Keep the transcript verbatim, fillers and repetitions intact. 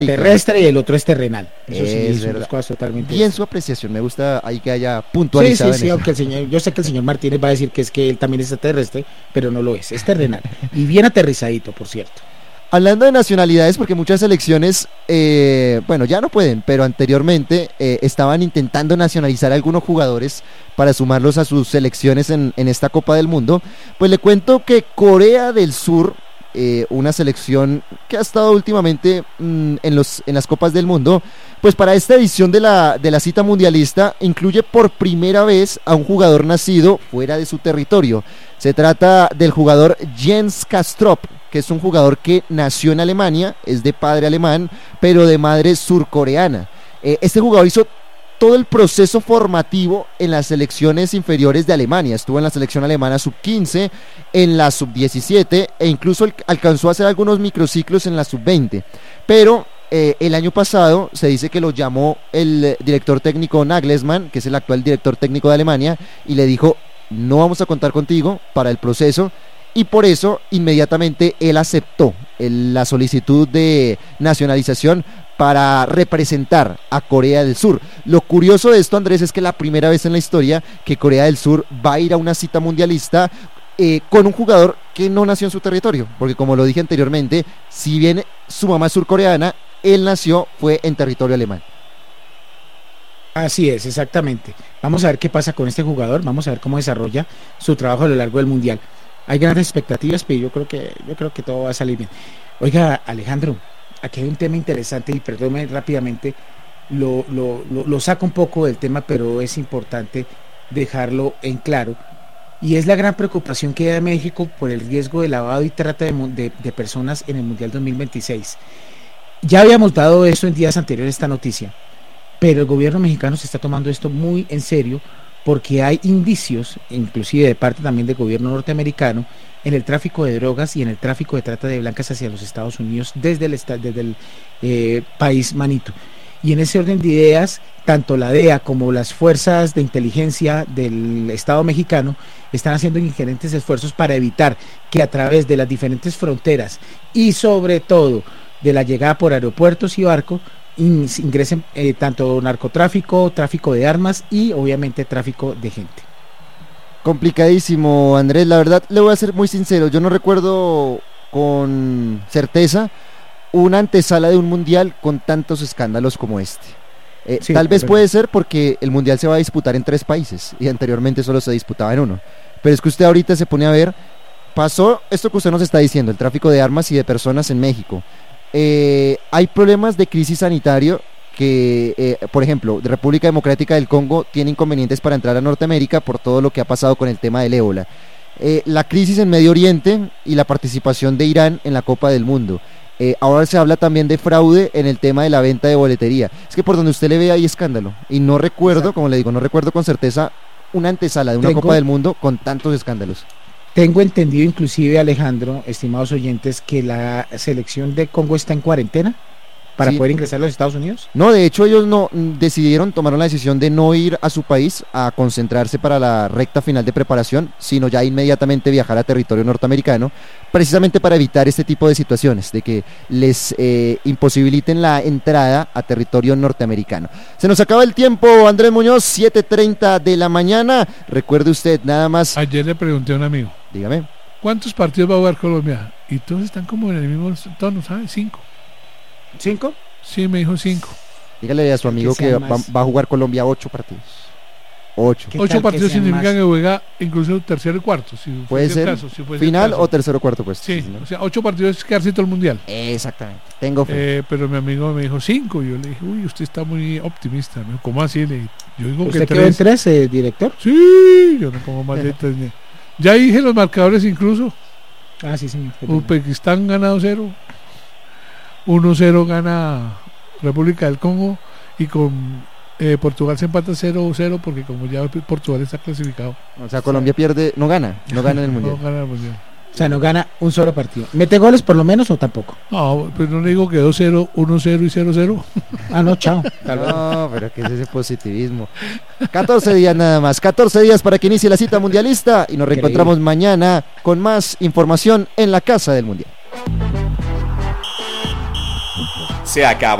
terrestre y el otro es terrenal. Eso sí, es son dos cosas totalmente. Bien su apreciación, me gusta ahí que haya puntualizado. Sí, sí, sí, aunque el señor, yo sé que el señor Martínez va a decir que es que él también es terrestre, pero no lo es, es terrenal. Y bien aterrizadito, por cierto. Hablando de nacionalidades, porque muchas selecciones, eh, bueno, ya no pueden, pero anteriormente eh, estaban intentando nacionalizar a algunos jugadores para sumarlos a sus selecciones en, en esta Copa del Mundo, pues le cuento que Corea del Sur, Eh, una selección que ha estado últimamente mmm, en, los, en las Copas del Mundo, pues para esta edición de la, de la cita mundialista incluye por primera vez a un jugador nacido fuera de su territorio. Se trata del jugador Jens Kastrup, que es un jugador que nació en Alemania, es de padre alemán, pero de madre surcoreana. Eh, este jugador hizo todo el proceso formativo en las selecciones inferiores de Alemania. Estuvo en la selección alemana sub quince, en la sub diecisiete e incluso alcanzó a hacer algunos microciclos en la sub veinte, pero eh, el año pasado se dice que lo llamó el director técnico Nagelsmann, que es el actual director técnico de Alemania, y le dijo: no vamos a contar contigo para el proceso, y por eso inmediatamente él aceptó el, la solicitud de nacionalización para representar a Corea del Sur. Lo curioso de esto, Andrés, es que la primera vez en la historia que Corea del Sur va a ir a una cita mundialista eh, con un jugador que no nació en su territorio, porque como lo dije anteriormente, si bien su mamá es surcoreana, él nació, fue en territorio alemán. Así es, exactamente. Vamos a ver qué pasa con este jugador, vamos a ver cómo desarrolla su trabajo a lo largo del Mundial. Hay grandes expectativas, pero yo creo que, yo creo que todo va a salir bien. Oiga, Alejandro, aquí hay un tema interesante y perdóneme rápidamente, lo, lo, lo, lo saco un poco del tema, pero es importante dejarlo en claro, y es la gran preocupación que hay en México por el riesgo de lavado y trata de, de, de personas en el Mundial dos mil veintiséis. Ya habíamos dado eso en días anteriores, esta noticia, pero el gobierno mexicano se está tomando esto muy en serio, porque hay indicios, inclusive de parte también del gobierno norteamericano, en el tráfico de drogas y en el tráfico de trata de blancas hacia los Estados Unidos desde el, desde el eh, país manito. Y en ese orden de ideas, tanto la D E A como las fuerzas de inteligencia del Estado mexicano están haciendo ingerentes esfuerzos para evitar que a través de las diferentes fronteras y sobre todo de la llegada por aeropuertos y barcos ingresen eh, tanto narcotráfico, tráfico de armas y obviamente tráfico de gente. Complicadísimo, Andrés, la verdad le voy a ser muy sincero, yo no recuerdo con certeza una antesala de un mundial con tantos escándalos como este. Eh, sí, tal vez puede ser porque el mundial se va a disputar en tres países y anteriormente solo se disputaba en uno, pero es que usted ahorita se pone a ver, pasó esto que usted nos está diciendo, el tráfico de armas y de personas en México. Eh, hay problemas de crisis sanitario que, eh, por ejemplo, República Democrática del Congo tiene inconvenientes para entrar a Norteamérica por todo lo que ha pasado con el tema del ébola. Eh, la crisis en Medio Oriente y la participación de Irán en la Copa del Mundo. Eh, ahora se habla también de fraude en el tema de la venta de boletería. Es que por donde usted le ve hay escándalo. Y no recuerdo, Exacto. como le digo, no recuerdo con certeza una antesala de una Tengo... Copa del Mundo con tantos escándalos. Tengo entendido inclusive, Alejandro, estimados oyentes, que la selección de Congo está en cuarentena para sí. poder ingresar a los Estados Unidos. No, de hecho ellos no decidieron, tomaron la decisión de no ir a su país a concentrarse para la recta final de preparación, sino ya inmediatamente viajar a territorio norteamericano, precisamente para evitar este tipo de situaciones, de que les eh, imposibiliten la entrada a territorio norteamericano. Se nos acaba el tiempo, Andrés Muñoz, siete treinta de la mañana. Recuerde usted, nada más. Ayer le pregunté a un amigo. Dígame. ¿Cuántos partidos va a jugar Colombia? Y todos están como en el mismo tono, ¿sabes? Cinco. ¿Cinco? Sí, me dijo cinco. Dígale a su amigo que, que va, va a jugar Colombia ocho partidos. Ocho. Ocho partidos que significan más... que juega incluso tercero y cuarto. Si puede ser caso, si puede final ser o tercero o cuarto, pues. Sí, ¿no? O sea, ocho partidos es quedarse todo el mundial. Exactamente. Tengo fe. Eh, pero mi amigo me dijo cinco. Yo le dije, uy, usted está muy optimista. Me dijo, ¿cómo así? Le dije, yo digo ¿Usted que quedó en tres, eh, director? Sí, yo no pongo más de tres. Ya dije los marcadores incluso. Ah, sí, señor. Uzbekistán gana dos cero. uno cero gana República del Congo y con eh, Portugal se empata cero cero porque como ya Portugal está clasificado. O sea, Colombia pierde, no gana, no gana en el mundial. No gana el mundial. O sea, no gana un solo partido. ¿Mete goles por lo menos o tampoco? No, pues no le digo que dos cero, uno cero y cero cero. Ah, no, chao. No, pero ¿qué es ese positivismo? catorce días nada más, catorce días para que inicie la cita mundialista y nos reencontramos mañana con más información en la Casa del Mundial. se acaba.